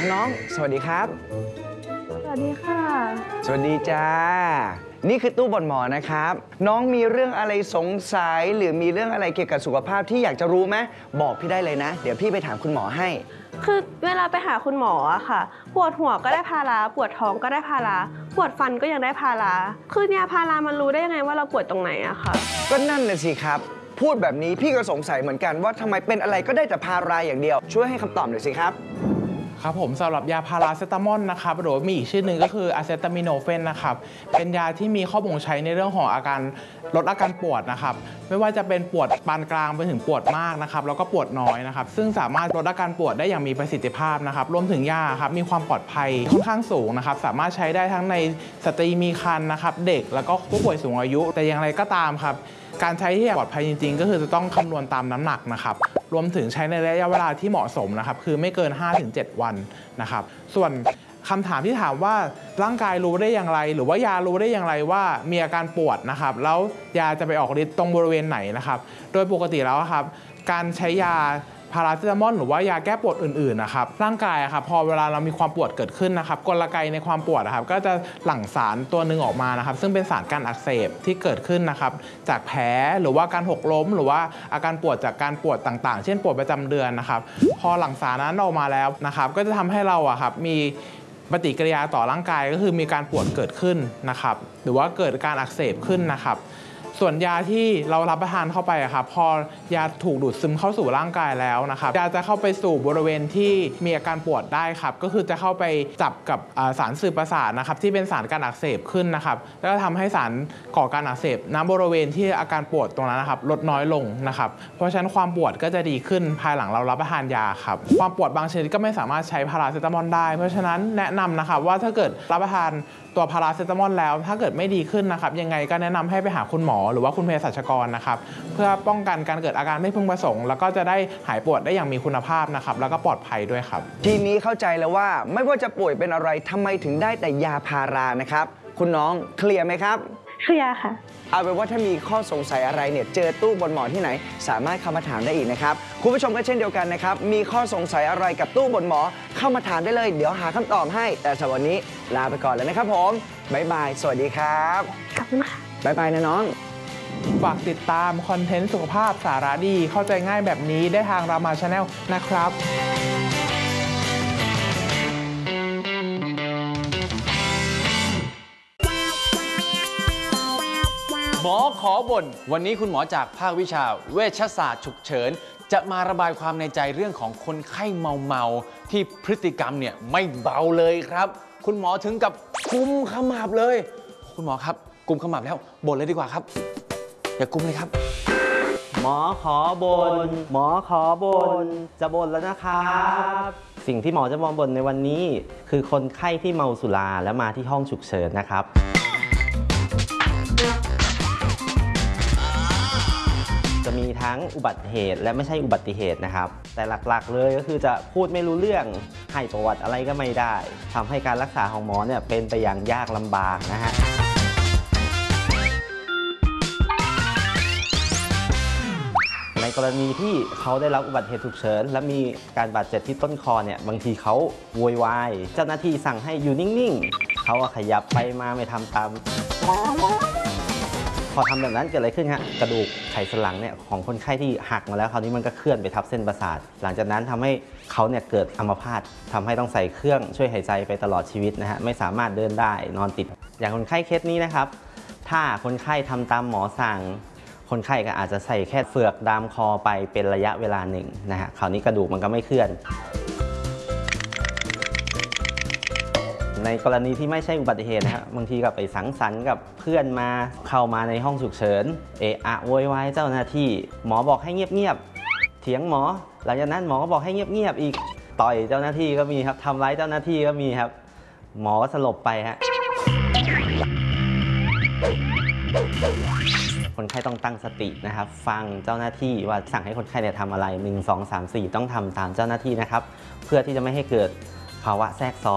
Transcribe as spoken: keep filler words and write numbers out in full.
น้องๆสวัสดีครับสวัสดีค่ะสวัสดีจ้านี่คือตู้บนหมอนะครับน้องมีเรื่องอะไรสงสัยหรือมีเรื่องอะไรเกี่ยวกับสุขภาพที่อยากจะรู้ไหมบอกพี่ได้เลยนะเดี๋ยวพี่ไปถามคุณหมอให้คือเวลาไปหาคุณหมออะค่ะปวดหัวก็ได้พาราปวดท้องก็ได้พาราปวดฟันก็ยังได้พาราคือยาพารามันรู้ได้ยังไงว่าเราปวดตรงไหนอะค่ะก็นั่นน่ะสิครับพูดแบบนี้พี่ก็สงสัยเหมือนกันว่าทำไมเป็นอะไรก็ได้แต่พาราอย่างเดียวช่วยให้คำตอบหน่อยสิครับครับผมสำหรับยาพาราเซตามอลนะครับหรือมีอีกชื่อหนึ่งก็คืออะเซตามิโนเฟนนะครับเป็นยาที่มีข้อบ่งใช้ในเรื่องของอาการลดอาการปวดนะครับไม่ว่าจะเป็นปวดปานกลางไปถึงปวดมากนะครับแล้วก็ปวดน้อยนะครับซึ่งสามารถลดอาการปวดได้อย่างมีประสิทธิภาพนะครับรวมถึงยาครับมีความปลอดภัยค่อนข้างสูงนะครับสามารถใช้ได้ทั้งในสตรีมีครรภ์นะครับเด็กแล้วก็ผู้ป่วยสูงอายุแต่อย่างไรก็ตามครับการใช้ที่ปลอดภัยจริงๆก็คือจะต้องคำนวณตามน้ำหนักนะครับรวมถึงใช้ในระยะเวลาที่เหมาะสมนะครับคือไม่เกิน ห้าถึงเจ็ด วันนะครับส่วนคำถามที่ถามว่าร่างกายรู้ได้อย่างไรหรือว่ายารู้ได้อย่างไรว่ามีอาการปวดนะครับแล้วยาจะไปออกฤทธิ์ตรงบริเวณไหนนะครับโดยปกติแล้วครับการใช้ยาพาราเซตามอลหรือว่ายาแก้ปวดอื่นๆนะครับร่างกายครับพอเวลาเรามีความปวดเกิดขึ้นนะครับกลไกในความปวดนะครับก็จะหลั่งสารตัวหนึ่งออกมานะครับซึ่งเป็นสารการอักเสบที่เกิดขึ้นนะครับจากแผลหรือว่าการหกล้มหรือว่าอาการปวดจากการปวดต่างๆเช่นปวดประจำเดือนนะครับพอหลั่งสารนั้นออกมาแล้วนะครับก็จะทำให้เราอะครับมีปฏิกิริยาต่อร่างกายก็คือมีการปวดเกิดขึ้นนะครับหรือว่าเกิดการอักเสบขึ้นนะครับส่วนยาที่เรารับประทานเข้าไปอะครับพอยาถูกดูดซึมเข้าสู่ร่างกายแล้วนะครับยาจะเข้าไปสู่บริเวณที่มีอาการปวดได้ครับก็คือจะเข้าไปจับกับสารสื่อประสาทนะครับที่เป็นสารการอักเสบขึ้นนะครับแล้วก็ทำให้สารก่อการอักเสบณบริเวณที่อาการปวดตรงนั้นนะครับลดน้อยลงนะครับเพราะฉะนั้นความปวดก็จะดีขึ้นภายหลังเรารับประทานยาครับความปวดบางชนิดก็ไม่สามารถใช้พาราเซตามอลได้เพราะฉะนั้นแนะนำนะครับว่าถ้าเกิดรับประทานตัวพาราเซตามอลแล้วถ้าเกิดไม่ดีขึ้นนะครับยังไงก็แนะนำให้ไปหาคุณหมอหรือว่าคุณเภสัชกรนะครับเพื่อป้องกันการเกิดอาการไม่พึงประสงค์แล้วก็จะได้หายปวดได้อย่างมีคุณภาพนะครับแล้วก็ปลอดภัยด้วยครับทีนี้เข้าใจแล้วว่าไม่ว่าจะป่วยเป็นอะไรทำไมถึงได้แต่ยาพารานะครับคุณน้องเคลียร์ไหมครับเคลียร์ค่ะเอาเป็นว่าถ้ามีข้อสงสัยอะไรเนี่ยเจอตู้บนหมอที่ไหนสามารถเข้ามาถามได้อีกนะครับคุณผู้ชมก็เช่นเดียวกันนะครับมีข้อสงสัยอะไรกับตู้บนหมอเข้ามาถามได้เลยเดี๋ยวหาคำตอบให้แต่สำหรับวันนี้ลาไปก่อนแล้วนะครับผมบ๊ายบายสวัสดีครับขอบคุณค่ะบ๊ายบายนะน้องฝากติดตามคอนเทนต์สุขภาพสาระดีเข้าใจง่ายแบบนี้ได้ทางรามาชาแนลนะครับหมอขอบ่นวันนี้คุณหมอจากภาควิชาเวชศาสตร์ฉุกเฉินจะมาระบายความในใจเรื่องของคนไข้เมาๆที่พฤติกรรมเนี่ยไม่เบาเลยครับคุณหมอถึงกับกุมขมับเลยคุณหมอครับกุมขมับแล้วบ่นเลยดีกว่าครับอย่ากุมเลยครับหมอขอบ่นหมอขอบ่นจะบ่นแล้วนะครับสิ่งที่หมอจะมาบ่นในวันนี้คือคนไข้ที่เมาสุราแล้วมาที่ห้องฉุกเฉินนะครับจะมีทั้งอุบัติเหตุและไม่ใช่อุบัติเหตุนะครับแต่หลักๆเลยก็คือจะพูดไม่รู้เรื่องให้ประวัติอะไรก็ไม่ได้ทำให้การรักษาของหมอเนี่ยเป็นไปอย่างยากลำบากนะฮะในกรณีที่เขาได้รับอุบัติเหตุฉุกเฉินและมีการบาดเจ็บที่ต้นคอเนี่ยบางทีเขาโวยวายเจ้าหน้าที่สั่งให้อยู่นิ่งๆเขาขยับไปมาไม่ทำตามพอทำแบบนั้นเกิดอะไรขึ้นฮะกระดูกไขสันหลังเนี่ยของคนไข้ที่หักมาแล้วคราวนี้มันก็เคลื่อนไปทับเส้นประสาทหลังจากนั้นทำให้เขาเนี่ยเกิดอัมพาตทำให้ต้องใส่เครื่องช่วยหายใจไปตลอดชีวิตนะฮะไม่สามารถเดินได้นอนติดอย่างคนไข้เคสนี้นะครับถ้าคนไข้ทำตามหมอสั่งคนไข้ก็อาจจะใส่แค่เฟือกดามคอไปเป็นระยะเวลาหนึ่งนะฮะคราวนี้กระดูกมันก็ไม่เคลื่อนในกรณีที่ไม่ใช่อุบัติเหตุนะครับบางทีก็ไปสังสรรค์กับเพื่อนมาเข้ามาในห้องฉุกเฉินเอะอะโวยวายเจ้าหน้าที่หมอบอกให้เงียบๆเถียงหมอหลังจากนั้นหมอก็บอกให้เงียบๆอีกต่อยเจ้าหน้าที่ก็มีครับทำร้ายเจ้าหน้าที่ก็มีครับหมอก็สลบไปฮะคนไข้ต้องตั้งสตินะครับฟังเจ้าหน้าที่ว่าสั่งให้คนไข้เนี่ยทำอะไรหนึ่ง สอง สาม สี่ต้องทำตามเจ้าหน้าที่นะครับเพื่อที่จะไม่ให้เกิดภาวะแทรกซ้อน